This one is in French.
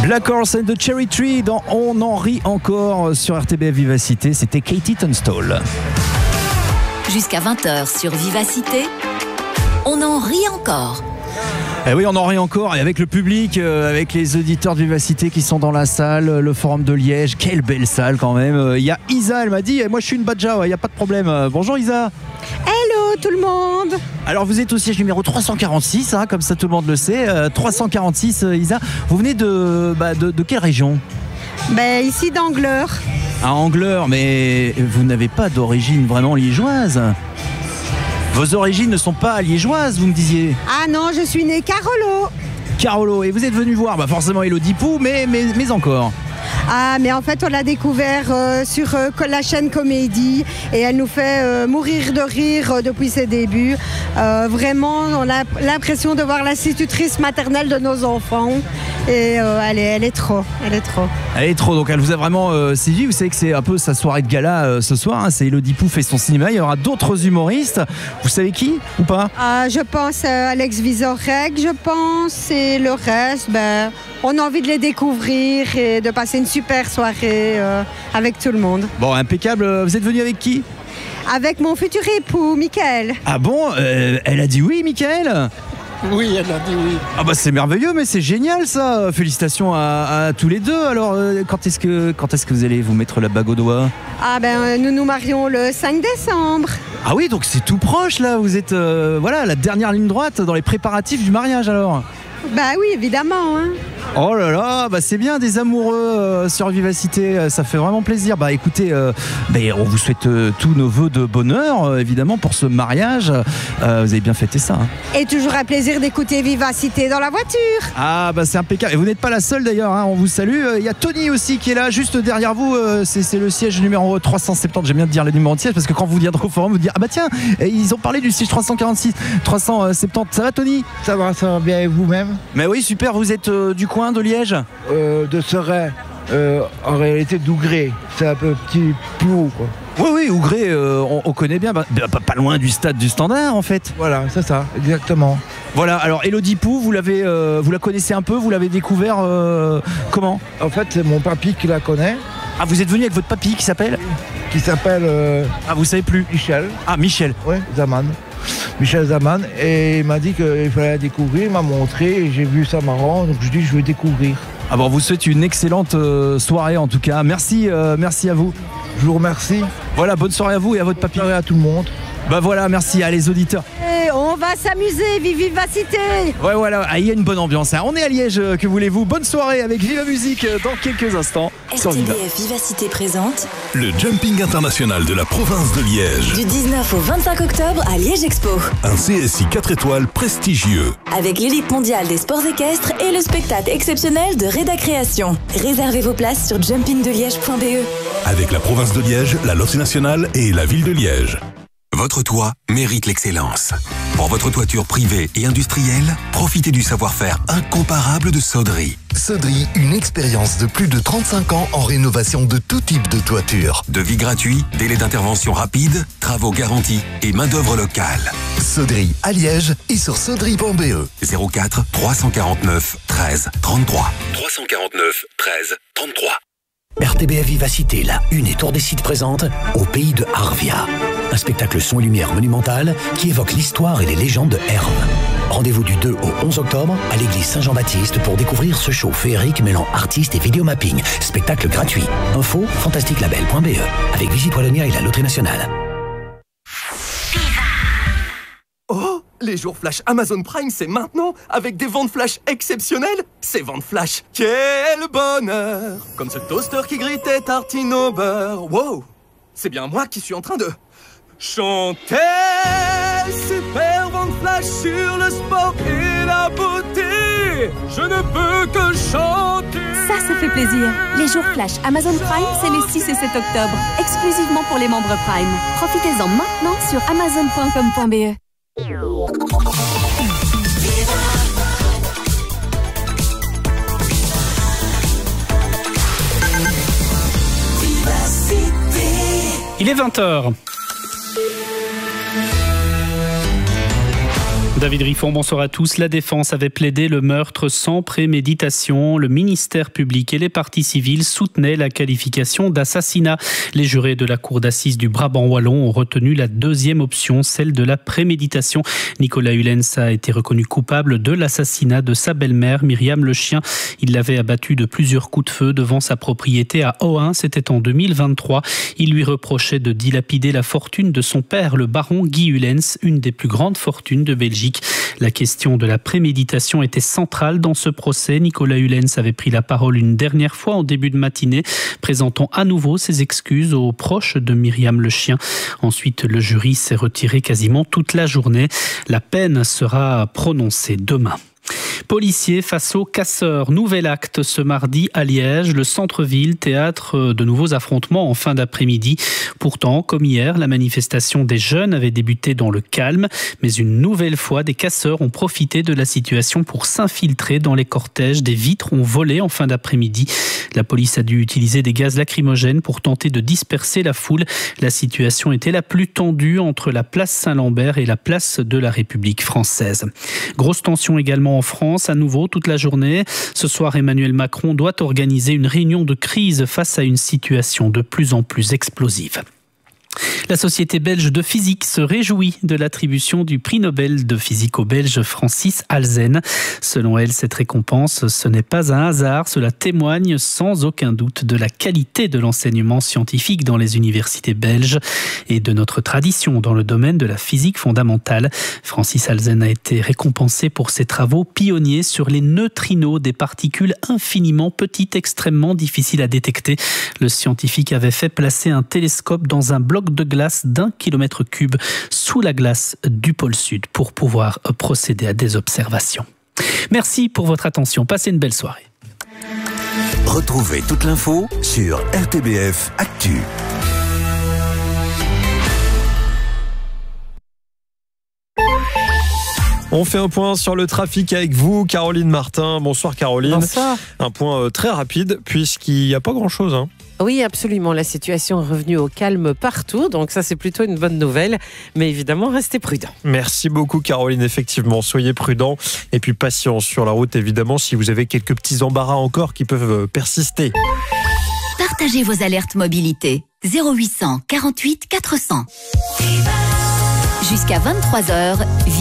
Black Horse and the Cherry Tree dans On en rit encore sur RTBF Vivacité. C'était Katie Tunstall. Jusqu'à 20h sur Vivacité, on en rit encore. Eh oui, on en rit encore, et avec le public, avec les auditeurs de Vivacité qui sont dans la salle, le Forum de Liège, quelle belle salle quand même. Il y a Isa, elle m'a dit, moi je suis une badja, il n'y a pas de problème. Bonjour Isa. Hello tout le monde. Alors vous êtes au siège numéro 346, hein, comme ça tout le monde le sait. 346, Isa. Vous venez de quelle région ? Ici d'Angleur. À Angleur, mais vous n'avez pas d'origine vraiment liégeoise. Vos origines ne sont pas liégeoises, vous me disiez. Ah non, je suis née Carolo. Carolo, et vous êtes venu voir forcément Elodie Pou, mais encore. Ah, mais en fait, on l'a découvert sur la chaîne Comédie et elle nous fait mourir de rire depuis ses débuts. Vraiment, on a l'impression de voir l'institutrice maternelle de nos enfants. Et elle est trop. Elle est trop, donc elle vous a vraiment séduit. Vous savez que c'est un peu sa soirée de gala ce soir, hein. C'est Elodie Pou fait son cinéma. Il y aura d'autres humoristes. Vous savez qui ou pas ? Je pense à Alex Vizorek, je pense. Et le reste, on a envie de les découvrir et de passer une super soirée avec tout le monde. Bon, impeccable. Vous êtes venu avec qui ? Avec mon futur époux, Mickaël. Ah bon ? Elle a dit oui, Mickaël ? Oui, elle a dit oui. Ah c'est merveilleux, mais c'est génial ça. Félicitations à tous les deux. Alors, quand est-ce que vous allez vous mettre la bague au doigt ? Nous nous marions le 5 décembre. Ah oui, donc c'est tout proche là. Vous êtes la dernière ligne droite dans les préparatifs du mariage alors. Oui, évidemment. Hein. Oh là là, c'est bien des amoureux sur Vivacité, ça fait vraiment plaisir. Écoutez, on vous souhaite tous nos vœux de bonheur, évidemment, pour ce mariage. Vous avez bien fêté ça. Hein. Et toujours un plaisir d'écouter Vivacité dans la voiture. C'est impeccable. Et vous n'êtes pas la seule d'ailleurs, hein. On vous salue. Il y a Tony aussi qui est là, juste derrière vous. C'est le siège numéro 370. J'aime bien dire le numéro de siège parce que quand vous viendrez au forum, vous dites tiens, ils ont parlé du siège 346, 370. Ça va Tony ? Ça va bien et vous-même ? Mais oui, super. Vous êtes du coin de Liège ? De Seray, en réalité d'Ougré. C'est un peu petit plou quoi. Oui, Ougré, on connaît bien, pas loin du stade du Standard en fait. Voilà, c'est ça, exactement. Voilà, alors Elodie Pou, vous la connaissez un peu, vous l'avez découvert comment ? En fait, c'est mon papy qui la connaît. Ah, vous êtes venu avec votre papy qui s'appelle ? Qui s'appelle... vous savez plus ? Michel. Ah, Michel. Oui, Zaman. Michel Zaman, et il m'a dit qu'il fallait la découvrir, il m'a montré, et j'ai vu ça marrant, donc je dis je vais découvrir. On vous souhaite une excellente soirée en tout cas. Merci à vous. Je vous remercie. Voilà, bonne soirée à vous et à votre papy. Bonne soirée à tout le monde. Merci à les auditeurs. Et on va s'amuser, Vivacité. Ouais, voilà, il y a une bonne ambiance. On est à Liège, que voulez-vous ? Bonne soirée avec Viva Musique dans quelques instants. RTBF Vivacité présente le Jumping International de la province de Liège. Du 19 au 25 octobre à Liège Expo. Un CSI 4 étoiles prestigieux. Avec l'élite mondiale des sports équestres et le spectacle exceptionnel de Reda Création. Réservez vos places sur jumpingdeliège.be. Avec la province de Liège, la Loterie nationale et la ville de Liège. Votre toit mérite l'excellence. Pour votre toiture privée et industrielle, profitez du savoir-faire incomparable de Sodri. Sodri, une expérience de plus de 35 ans en rénovation de tout type de toiture. Devis gratuit, délai d'intervention rapide, travaux garantis et main-d'œuvre locale. Sodri à Liège et sur sodri.be. 04 349 13 33. 349 13 33. RTBF Vivacité, la Une et Tour des Sites présente Au pays de Arvia. Un spectacle son et lumière monumental qui évoque l'histoire et les légendes de Herve. Rendez-vous du 2 au 11 octobre à l'église Saint-Jean-Baptiste pour découvrir ce show féerique mêlant artistes et vidéomapping. Spectacle gratuit. Info fantastiquelabel.be avec Visite Wallonia et la Loterie nationale. Oh, les jours flash Amazon Prime, c'est maintenant, avec des ventes flash exceptionnelles. Ces ventes flash, quel bonheur! Comme ce toaster qui grillait tartine au beurre. Wow, c'est bien moi qui suis en train de chanter. Super vente flash sur le sport et la beauté. Je ne peux que chanter. Ça fait plaisir. Les jours flash Amazon Prime, c'est les 6 et 7 octobre, exclusivement pour les membres Prime. Profitez-en maintenant sur amazon.com.be. Il est 20h. David Riffon, bonsoir à tous. La défense avait plaidé le meurtre sans préméditation. Le ministère public et les parties civiles soutenaient la qualification d'assassinat. Les jurés de la cour d'assises du Brabant wallon ont retenu la deuxième option, celle de la préméditation. Nicolas Hulens a été reconnu coupable de l'assassinat de sa belle-mère, Myriam Le Chien. Il l'avait abattu de plusieurs coups de feu devant sa propriété à Ohain. C'était en 2023. Il lui reprochait de dilapider la fortune de son père, le baron Guy Hulens, une des plus grandes fortunes de Belgique. La question de la préméditation était centrale dans ce procès. Nicolas Hulens avait pris la parole une dernière fois en début de matinée, présentant à nouveau ses excuses aux proches de Myriam Le Chien. Ensuite, le jury s'est retiré quasiment toute la journée. La peine sera prononcée demain. Policiers face aux casseurs. Nouvel acte ce mardi à Liège, le centre-ville, théâtre de nouveaux affrontements en fin d'après-midi. Pourtant, comme hier, la manifestation des jeunes avait débuté dans le calme, mais une nouvelle fois, des casseurs ont profité de la situation pour s'infiltrer dans les cortèges. Des vitres ont volé en fin d'après-midi. La police a dû utiliser des gaz lacrymogènes pour tenter de disperser la foule. La situation était la plus tendue entre la place Saint-Lambert et la place de la République française. Grosse tension également en France, à nouveau toute la journée. Ce soir, Emmanuel Macron doit organiser une réunion de crise face à une situation de plus en plus explosive. La Société belge de physique se réjouit de l'attribution du prix Nobel de physique au Belge Francis Halzen. Selon elle, cette récompense, ce n'est pas un hasard. Cela témoigne sans aucun doute de la qualité de l'enseignement scientifique dans les universités belges et de notre tradition dans le domaine de la physique fondamentale. Francis Halzen a été récompensé pour ses travaux pionniers sur les neutrinos, des particules infiniment petites, extrêmement difficiles à détecter. Le scientifique avait fait placer un télescope dans un bloc de glace d'1 km3 sous la glace du pôle Sud pour pouvoir procéder à des observations. Merci pour votre attention. Passez une belle soirée. Retrouvez toute l'info sur RTBF Actu. On fait un point sur le trafic avec vous, Caroline Martin. Bonsoir Caroline. Bonsoir. Un point très rapide puisqu'il n'y a pas grand-chose. Oui, absolument. La situation est revenue au calme partout. Donc ça, c'est plutôt une bonne nouvelle. Mais évidemment, restez prudents. Merci beaucoup Caroline. Effectivement, soyez prudents. Et puis patience sur la route, évidemment, si vous avez quelques petits embarras encore qui peuvent persister. Partagez vos alertes mobilité. 0800 48 400. Jusqu'à 23h,